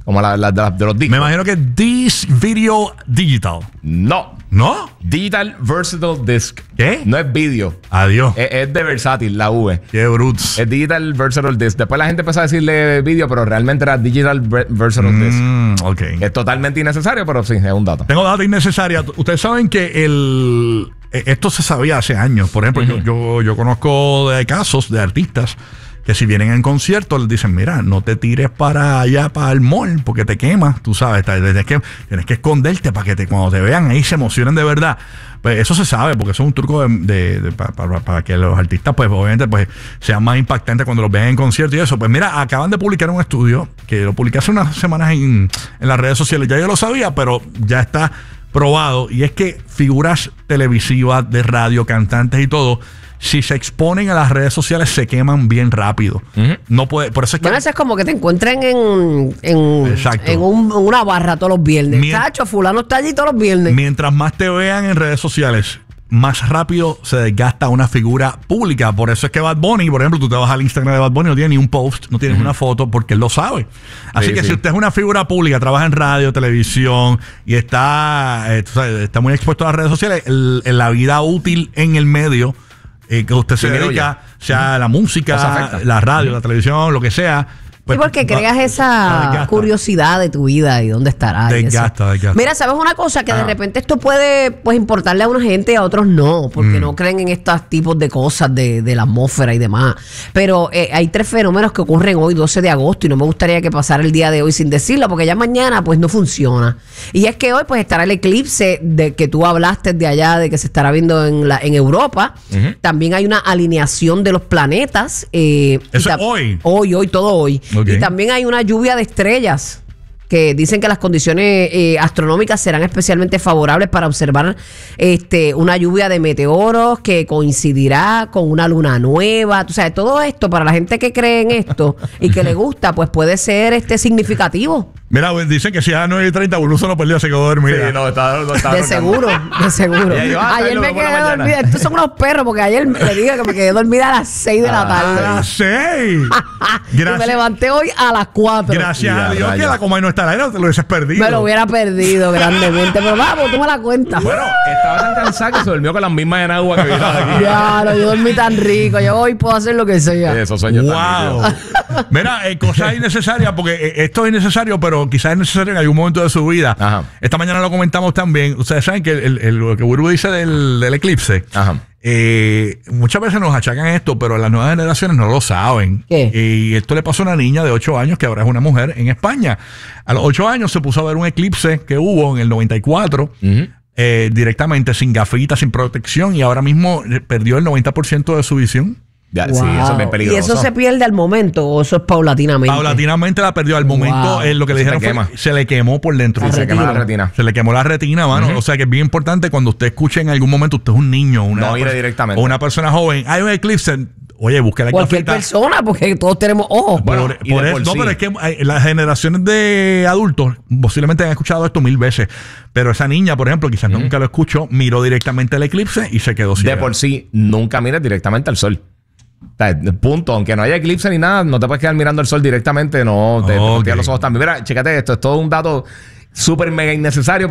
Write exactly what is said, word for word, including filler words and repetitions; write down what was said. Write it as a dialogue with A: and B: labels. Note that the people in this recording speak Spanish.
A: Como la, la, de, la, de los discos.
B: Me imagino que This Video Digital.
A: No.
B: ¿No?
A: Digital Versatile Disc.
B: ¿Qué?
A: No es video.
B: Adiós.
A: Es, es de versátil, la V.
B: Qué brutos.
A: Es Digital Versatile Disc. Después la gente empezó a decirle video, pero realmente era Digital Versatile
B: Mm,
A: Disc.
B: ok.
A: Es totalmente innecesario, pero sí, es un dato.
B: Tengo datos innecesarios. Ustedes saben que el esto se sabía hace años. Por ejemplo, uh-huh. yo, yo, yo conozco de casos de artistas que si vienen en concierto les dicen, mira, no te tires para allá, para el mall, porque te quemas, tú sabes, tienes que, tienes que esconderte para que te, cuando te vean ahí se emocionen de verdad. Pues eso se sabe, porque eso es un truco de, de, de, para, para, para que los artistas, pues obviamente, pues sean más impactantes cuando los vean en concierto y eso. Pues mira, acaban de publicar un estudio, que lo publiqué hace unas semanas en, en las redes sociales, ya yo lo sabía, pero ya está probado, y es que figuras televisivas, de radio, cantantes y todo, si se exponen a las redes sociales se queman bien rápido. Uh-huh. No puede, por eso es que
C: bueno, eso es como que te encuentren en en, en, un, en una barra todos los viernes. Mien- Chacho, fulano está allí todos los viernes.
B: Mientras más te vean en redes sociales, más rápido se desgasta una figura pública. Por eso es que Bad Bunny, por ejemplo, tú te vas al Instagram de Bad Bunny, no tiene ni un post, no tienes uh-huh. una foto, porque él lo sabe. Así sí, que sí. si usted es una figura pública, trabaja en radio, televisión y está, eh, sabes, está muy expuesto a las redes sociales, el, el, la vida útil en el medio Eh, que usted se dedica, sea uh-huh. la música, la radio, uh-huh. la televisión, lo que sea. Pues,
C: sí, porque creas
B: va,
C: esa curiosidad de tu vida y dónde estará.
B: Desgasta, desgasta.
C: Mira, ¿sabes una cosa? Que
A: Ajá.
C: de repente esto puede pues importarle a una gente y a otros no, porque mm. no creen en estos tipos de cosas de, de la atmósfera y demás. Pero eh, hay tres fenómenos que ocurren hoy, doce de agosto, y no me gustaría que pasara el día de hoy sin decirlo, porque ya mañana pues no funciona. Y es que hoy pues estará el eclipse de que tú hablaste de allá, de que se estará viendo en, la, en Europa. Uh-huh. También hay una alineación de los planetas. Eh,
B: ¿Eso
C: ta-
B: es hoy?
C: Hoy, hoy, todo hoy. Okay. Y también hay una lluvia de estrellas que dicen que las condiciones eh, astronómicas serán especialmente favorables para observar este una lluvia de meteoros que coincidirá con una luna nueva. Tú sabes, todo esto para la gente que cree en esto y que le gusta, pues puede ser este significativo.
B: Mira, dicen que si a las nueve y treinta Bruno no perdió, se quedó dormido.
A: Sí, no, está, no está
C: de seguro, de seguro.
A: Yo, ah,
C: ayer me quedé dormida. Estos son unos perros, porque ayer le dije que me quedé dormida a las seis de la tarde.
B: A las seis.
C: Y me levanté hoy a las cuatro.
B: Gracias a Dios que la coma y no está al aire, te lo hubieses perdido.
C: Me lo hubiera perdido grandemente. Pero vamos, tú me la cuentas.
A: Bueno, estaba tan cansada que se durmió con las mismas en agua que vino aquí.
C: Ya, no, yo dormí tan rico. Yo hoy puedo hacer lo que sea.
A: Esos sueños
B: wow. Mira, eh, cosas innecesarias, porque eh, esto es innecesario, pero quizás es necesario en algún momento de su vida. Ajá. Esta mañana lo comentamos también. Ustedes saben que el, el, lo que Burbu dice del, del eclipse, Ajá. Eh, muchas veces nos achacan esto, pero las nuevas generaciones no lo saben.
C: ¿Qué?
B: Y esto le pasó a una niña de ocho años que ahora es una mujer en España. A los ocho años se puso a ver un eclipse que hubo en el noventa y cuatro. Uh-huh. Eh, directamente, sin gafitas, sin protección, y ahora mismo perdió el noventa por ciento de su visión.
A: Ya,
C: wow.
A: Sí, eso es bien peligroso.
C: ¿Y eso se pierde al momento o eso es paulatinamente?
B: Paulatinamente la perdió. Al momento, wow. eh, lo que le dijeron fue se le quemó por dentro.
A: Se, se quemó la retina.
B: Se le quemó la retina, mano. Uh-huh. O sea que es bien importante cuando usted escuche en algún momento, usted es un niño, una
A: no ir directamente.
B: O una persona joven. Hay un eclipse. Oye, busque la
C: cualquier
B: gafita.
C: persona, porque todos tenemos ojos.
B: Bueno, por, por eso, por no, sí. pero es que hay, las generaciones de adultos posiblemente han escuchado esto mil veces. Pero esa niña, por ejemplo, quizás uh-huh. nunca lo escuchó, miró directamente el eclipse y se quedó ciega.
A: De por sí, nunca mires directamente al sol. O sea, punto. Aunque no haya eclipse ni nada, no te puedes quedar mirando el sol directamente. No, te, okay. te los ojos también. Mira, chécate esto. Es todo un dato súper mega innecesario.